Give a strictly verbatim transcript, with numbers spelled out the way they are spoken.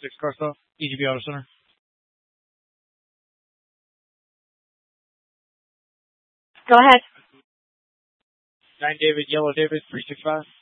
Six Carso, E G B Auto Center. Go ahead. Nine David, Yellow David, three six five.